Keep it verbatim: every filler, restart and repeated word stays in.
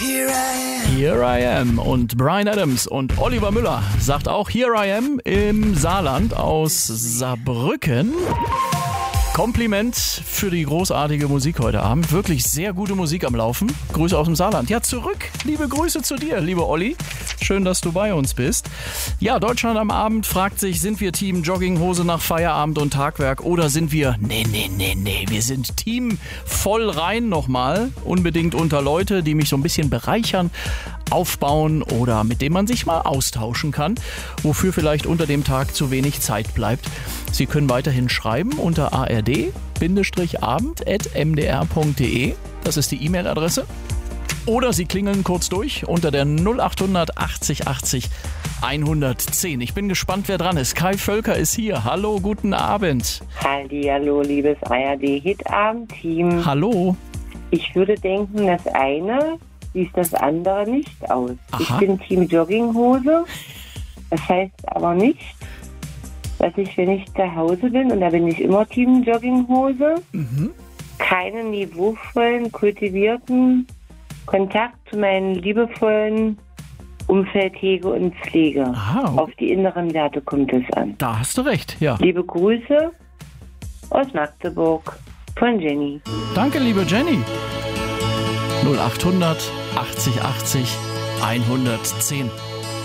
Here I am. Here I am. Und Bryan Adams und Oliver Müller sagt auch Here I am im Saarland aus Saarbrücken. Kompliment für die großartige Musik heute Abend. Wirklich sehr gute Musik am Laufen. Grüße aus dem Saarland. Ja, zurück. Liebe Grüße zu dir, liebe Olli. Schön, dass du bei uns bist. Ja, Deutschland am Abend fragt sich, sind wir Team Jogginghose nach Feierabend und Tagwerk oder sind wir, nee, nee, nee, nee, wir sind Team voll rein nochmal. Unbedingt unter Leute, die mich so ein bisschen bereichern, aufbauen oder mit denen man sich mal austauschen kann, wofür vielleicht unter dem Tag zu wenig Zeit bleibt. Sie können weiterhin schreiben unter a r d abend at m d r punkt d e. Das ist die E-Mail-Adresse. Oder Sie klingeln kurz durch unter der null acht hundert achtzig achtzig hundertzehn. Ich bin gespannt, wer dran ist. Kai Völker ist hier. Hallo, guten Abend. Hallihallo, liebes A R D-Hit-Abend-Team. Hallo. Ich würde denken, das eine schließt das andere nicht aus. Aha. Ich bin Team Jogginghose. Das heißt aber nicht, dass ich, wenn ich zu Hause bin, und da bin ich immer Team Jogginghose, Mhm. keinen niveauvollen, kultivierten Kontakt zu meinem liebevollen Umfeld hege und pflege. Aha. Auf die inneren Werte kommt es an. Da hast du recht, ja. Liebe Grüße aus Magdeburg von Jenny. Danke, liebe Jenny. null acht hundert achtzig achtzig hundertzehn.